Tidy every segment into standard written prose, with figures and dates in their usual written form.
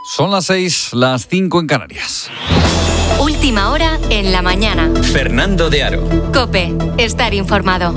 Son las 6, las 5 en Canarias. Última hora en la mañana. Fernando de Aro. COPE. Estar informado.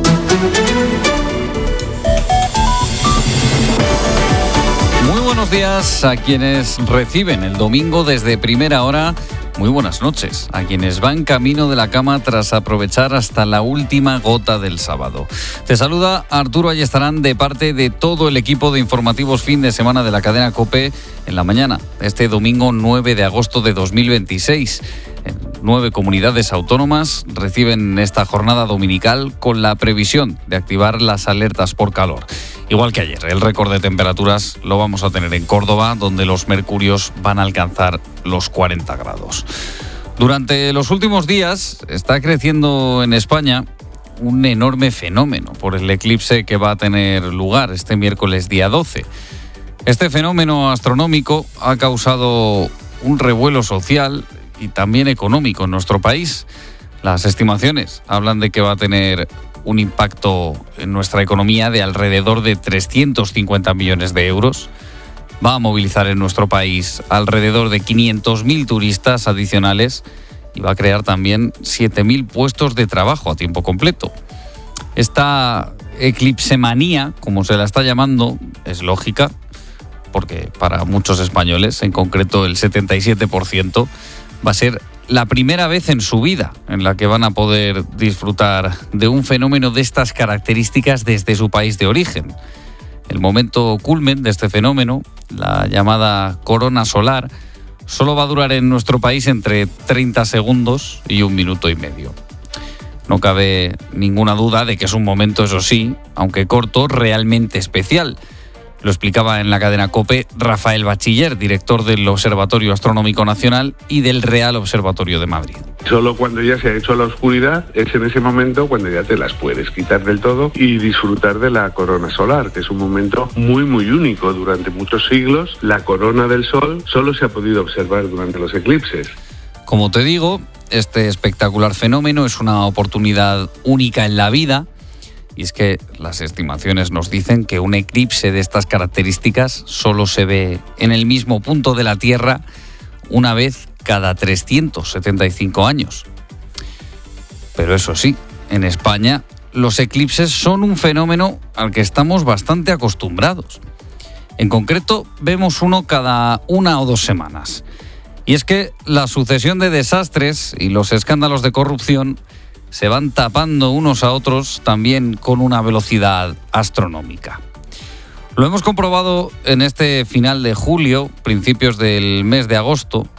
Muy buenos días a quienes reciben el domingo desde primera hora. Muy buenas noches a quienes van camino de la cama tras aprovechar hasta la última gota del sábado. Te saluda Arturo Ayestarán de parte de todo el equipo de informativos fin de semana de la cadena COPE en la mañana, este domingo 9 de agosto de 2026. 9 comunidades autónomas reciben esta jornada dominical con la previsión de activar las alertas por calor. Igual que ayer, el récord de temperaturas lo vamos a tener en Córdoba, donde los mercurios van a alcanzar los 40 grados. Durante los últimos días está creciendo en España un enorme fenómeno por el eclipse que va a tener lugar este miércoles día 12. Este fenómeno astronómico ha causado un revuelo social y también económico en nuestro país. Las estimaciones hablan de que va a tener un impacto en nuestra economía de alrededor de 350 millones de euros. Va a movilizar en nuestro país alrededor de 500.000 turistas adicionales y va a crear también 7.000 puestos de trabajo a tiempo completo. Esta eclipsemanía, como se la está llamando, es lógica, porque para muchos españoles, en concreto el 77%, va a ser la primera vez en su vida en la que van a poder disfrutar de un fenómeno de estas características desde su país de origen. El momento culmen de este fenómeno, la llamada corona solar, solo va a durar en nuestro país entre 30 segundos y 1 minuto y medio. No cabe ninguna duda de que es un momento, eso sí, aunque corto, realmente especial. Lo explicaba en la cadena COPE Rafael Bachiller, director del Observatorio Astronómico Nacional y del Real Observatorio de Madrid. Solo cuando ya se ha hecho la oscuridad es en ese momento cuando ya te las puedes quitar del todo y disfrutar de la corona solar, que es un momento muy muy único. Durante muchos siglos la corona del Sol solo se ha podido observar durante los eclipses. Como te digo, este espectacular fenómeno es una oportunidad única en la vida. Y es que las estimaciones nos dicen que un eclipse de estas características solo se ve en el mismo punto de la Tierra una vez cada 375 años. Pero eso sí, en España los eclipses son un fenómeno al que estamos bastante acostumbrados. En concreto, vemos uno cada 1 o 2 semanas. Y es que la sucesión de desastres y los escándalos de corrupción se van tapando unos a otros también con una velocidad astronómica. Lo hemos comprobado en este final de julio, principios del mes de agosto,